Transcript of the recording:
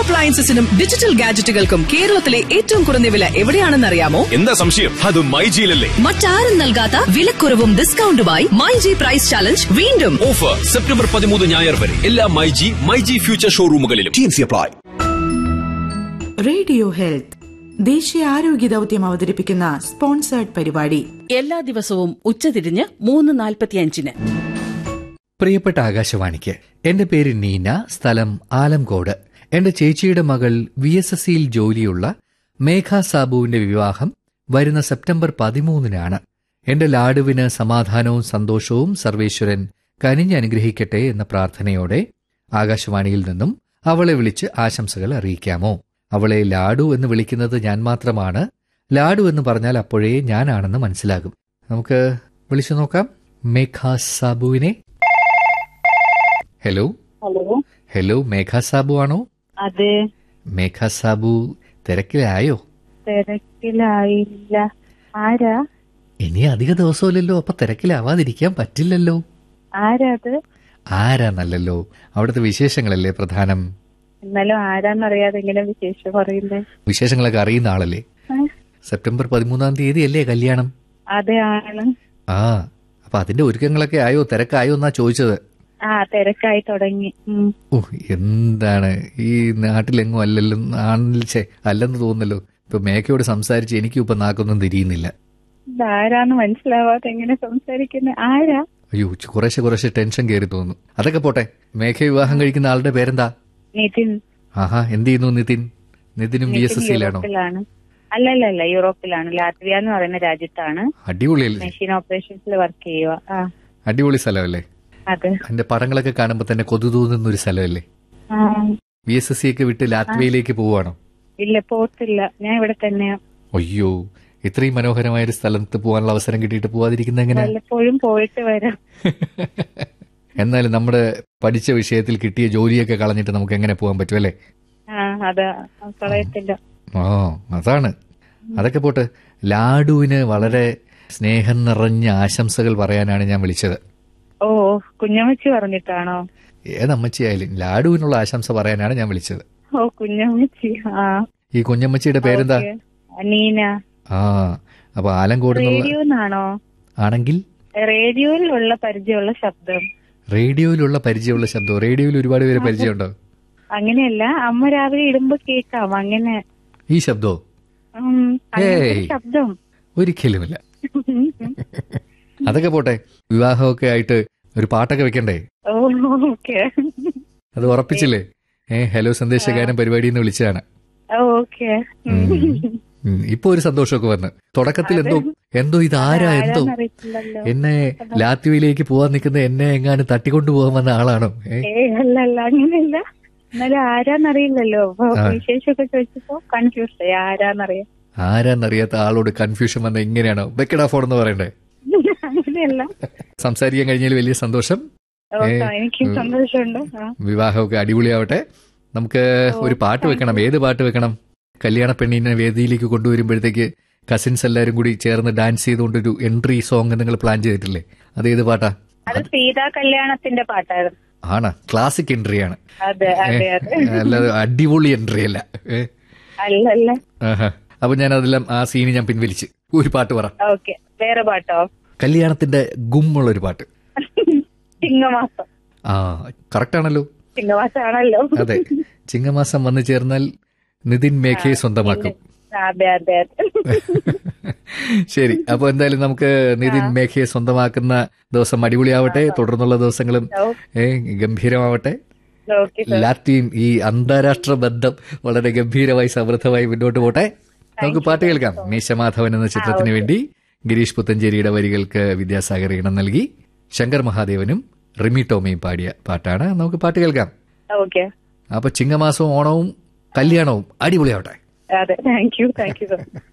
അപ്ലയൻസസിനും digital ഗാഡ്ജറ്റുകൾക്കും കേരളത്തിലെ ഏറ്റവും കുറഞ്ഞ വില എവിടെയാണെന്നറിയാമോ? എന്താ സംശയം? അത് മൈജിയിലല്ലേ. മറ്റാരും നൽകാത്ത വിലക്കുറവും ഡിസ്കൗണ്ടുമായി മൈജി പ്രൈസ് ചാലഞ്ച് വീണ്ടും. ഓഫർ സെപ്റ്റംബർ 13 ഞായർ വരെ എല്ലാ myG future ഷോറൂമുകളിലും. TNC apply. Radio health ദേശീയ ആരോഗ്യ ദൌത്യം അവതരിപ്പിക്കുന്ന സ്പോൺസേർഡ് പരിപാടി എല്ലാ ദിവസവും ഉച്ചതിരിഞ്ഞ് 3:45. പ്രിയപ്പെട്ട ആകാശവാണിക്ക്, എന്റെ പേര് നീന, സ്ഥലം ആലംകോട്. എന്റെ ചേച്ചിയുടെ മകൾ VSSCയിൽ ജോലിയുള്ള മേഘ സാബുവിന്റെ വിവാഹം വരുന്ന സെപ്റ്റംബർ 13 എന്റെ ലാഡുവിന് സമാധാനവും സന്തോഷവും സർവേശ്വരൻ കനിഞ്ഞനുഗ്രഹിക്കട്ടെ എന്ന പ്രാർത്ഥനയോടെ ആകാശവാണിയിൽ നിന്നും അവളെ വിളിച്ച് ആശംസകൾ അറിയിക്കാമോ? അവളെ ലാഡു എന്ന് വിളിക്കുന്നത് ഞാൻ മാത്രമാണ്. ലാഡു എന്ന് പറഞ്ഞാൽ അപ്പോഴേ ഞാനാണെന്ന് മനസ്സിലാകും. നമുക്ക് വിളിച്ചു നോക്കാം മേഘ സാബുവിനെ. ഹലോ ഹലോ, മേഘ സാബു ആണോ? അതെ. മേഘ സാബു തിരക്കിലായോ? തിരക്കിലായില്ല. ആരാ? ഇനി അധിക ദിവസമില്ലല്ലോ, അപ്പൊ തിരക്കിലാവാതിരിക്കാൻ പറ്റില്ലല്ലോ. ആരാത്? ആരാന്നല്ലല്ലോ, അവിടുത്തെ വിശേഷങ്ങളല്ലേ പ്രധാനം. എന്നാലും ആരാന്നറിയാതെ ഇങ്ങനെ വിശേഷം പറയുന്നേ? വിശേഷങ്ങളൊക്കെ അറിയുന്ന ആളല്ലേ. സെപ്റ്റംബർ 13 അല്ലേ കല്യാണം? അതെ, ആണ്. ആ, അപ്പൊ അതിന്റെ ഒരുക്കങ്ങളൊക്കെ ആയോ, തിരക്കായോ എന്നാ ചോദിച്ചത്. തിരക്കായി തുടങ്ങി. ഓ, എന്താണ് ഈ നാട്ടിലെങ്ങും അല്ലെന്ന് തോന്നുന്നല്ലോ. ഇപ്പൊ മേഘയോട് സംസാരിച്ച് എനിക്കും ഇപ്പൊ നാക്കൊന്നും തിരിയുന്നില്ല. ആരാന്ന് മനസ്സിലാവാതെ എങ്ങനെ സംസാരിക്കുന്ന? ആരാ? അയ്യോ, കുറേശ്ശെ ടെൻഷൻ കയറി തോന്നുന്നു. അതൊക്കെ പോട്ടെ, മേഘ വിവാഹം കഴിക്കുന്ന ആളുടെ പേരെന്താ? നിതിൻ. ആഹാ, എന്ത് ചെയ്യുന്നു നിതിൻ? നിതിനും VSSCയിലാണോ? അല്ലല്ല, യൂറോപ്പിലാണ്. ലാത്വിയ എന്ന് പറയുന്ന രാജ്യത്താണ്. അടിപൊളിയല്ലേ? മെഷീൻ ഓപ്പറേഷൻസിൽ വർക്ക് ചെയ്യുക. അടിപൊളി സ്ഥലമല്ലേ? അതെ. എന്റെ പടങ്ങളൊക്കെ കാണുമ്പോ തന്നെ കൊതു തോന്നുന്ന ഒരു സ്ഥലമല്ലേ? VSSC ഒക്കെ വിട്ട് ലാത്വിയയിലേക്ക് പോവാണോ? ഇല്ല, പോത്തില്ല. ഞാൻ ഇവിടെ തന്നെയാ. അയ്യോ, ഇത്രയും മനോഹരമായ ഒരു സ്ഥലത്ത് പോകാനുള്ള അവസരം കിട്ടിയിട്ട് പോവാതിരിക്കുന്ന എങ്ങനെ? വല്ലപ്പോഴും പോയിട്ട് വരാം. എന്നാലും നമ്മുടെ പഠിച്ച വിഷയത്തിൽ കിട്ടിയ ജോലിയൊക്കെ കളഞ്ഞിട്ട് നമുക്ക് എങ്ങനെ പോകാൻ പറ്റുമല്ലേ? കളയത്തില്ല. അതാണ്. അതൊക്കെ പോട്ട്, ലാഡുവിന് വളരെ സ്നേഹം നിറഞ്ഞ ആശംസകൾ പറയാനാണ് ഞാൻ വിളിച്ചത്. ഓ, കുഞ്ഞമ്മച്ചി പറഞ്ഞിട്ടാണോ? ഏതമ്മച്ചിയായാലും ലാഡുവിനുള്ള ആശംസ പറയാനാണ് ഞാൻ വിളിച്ചത്. ഓ, കുഞ്ഞമ്മച്ചി. ഈ കുഞ്ഞമ്മച്ചിയുടെ പേരെന്താ? നീന. അപ്പൊ ആലങ്കോട് റേഡിയോന്നാണോ? ആണെങ്കിൽ റേഡിയോയിലുള്ള പരിചയമുള്ള ശബ്ദം. റേഡിയോയിലുള്ള ശബ്ദം. റേഡിയോയിൽ ഒരുപാട് പേര് പരിചയമുണ്ടോ? അങ്ങനെയല്ല, അമ്മ രാവിലെ ഇടുമ്പോ കേൾക്കാം. അങ്ങനെ ഈ ശബ്ദോ? ശബ്ദം ഒരിക്കലുമില്ല. അതൊക്കെ പോട്ടെ, വിവാഹമൊക്കെ ആയിട്ട് ഒരു പാട്ടൊക്കെ വെക്കണ്ടേ? അത് ഉറപ്പിച്ചില്ലേ? ഹലോ സന്ദേശഗാനം പരിപാടിയിൽ നിന്ന് വിളിച്ചതാണ്. ഇപ്പൊ ഒരു സന്തോഷമൊക്കെ വന്ന്. തുടക്കത്തിൽ എന്തോ ഇതാരാ, എന്നെ ലാത്വിയയിലേക്ക് പോവാൻ നിൽക്കുന്ന എന്നെ എങ്ങാനും തട്ടിക്കൊണ്ടു പോകാൻ വന്ന ആളാണോ? അങ്ങനെയല്ല. എന്നാലും ആരാന്നറിയില്ലല്ലോ. വിശേഷമൊക്കെ ചോദിച്ചപ്പോ കൺഫ്യൂസ്. ആരാന്നറിയാത്ത ആളോട് കൺഫ്യൂഷൻ വന്ന ഇങ്ങനെയാണോ? വെക്കടാ ഫോൺ എന്ന് പറയണ്ടേ? അങ്ങനെയല്ല. സംസാരിക്കാൻ കഴിഞ്ഞാൽ വലിയ സന്തോഷം. എനിക്ക് സന്തോഷമുണ്ട്. വിവാഹമൊക്കെ അടിപൊളിയാവട്ടെ. നമുക്ക് ഒരു പാട്ട് വെക്കണം. ഏത് പാട്ട് വെക്കണം? കല്യാണ പെണ്ണിനെ വേദിയിലേക്ക് കൊണ്ടുവരുമ്പോഴത്തേക്ക് കസിൻസ് എല്ലാരും കൂടി ചേർന്ന് ഡാൻസ് ചെയ്തുകൊണ്ടൊരു എൻട്രി സോങ് നിങ്ങൾ പ്ലാൻ ചെയ്തിട്ടില്ലേ? അത് ഏത് പാട്ടാ? സീതാ കല്യാണത്തിന്റെ പാട്ടായിരുന്നു. ആണ്, ക്ലാസിക് എൻട്രി ആണ്. അല്ലാതെ അടിപൊളി എൻട്രി അല്ല. അപ്പൊ ഞാൻ അതെല്ലാം ആ സീന് ഞാൻ പിൻവലിച്ച് ഒരു പാട്ട് പറ. വേറെ പാട്ടോ? കല്യാണത്തിന്റെ ഗുമ്മുള്ളൊരു പാട്ട്. ചിങ്ങമാസം. കറക്റ്റ് ആണല്ലോ. ചിങ്ങമാസമാണല്ലോ. അതെ, ചിങ്ങമാസം വന്നു ചേർന്നാൽ നിതിൻ മേഘയെ സ്വന്തമാക്കും. ശരി, അപ്പൊ എന്തായാലും നമുക്ക് നിതിൻ മേഘയെ സ്വന്തമാക്കുന്ന ദിവസം അടിപൊളിയാവട്ടെ. തുടർന്നുള്ള ദിവസങ്ങളും ഗംഭീരമാവട്ടെ. ലാത്വിയും ഈ അന്താരാഷ്ട്ര ബന്ധം വളരെ ഗംഭീരമായി സമൃദ്ധമായി മുന്നോട്ട് പോട്ടെ. നമുക്ക് പാട്ട് കേൾക്കാം. മീശമാധവൻ എന്ന ചിത്രത്തിന് വേണ്ടി ഗിരീഷ് പുത്തഞ്ചേരിയുടെ വരികൾക്ക് വിദ്യാസാഗർ ഇണം നൽകി ശങ്കർ മഹാദേവനും റിമി ടോമിയും പാടിയ പാട്ടാണ്. നമുക്ക് പാട്ട് കേൾക്കാം. അപ്പൊ ചിങ്ങമാസവും ഓണവും കല്യാണവും അടിപൊളിയാവട്ടെ. Thank you.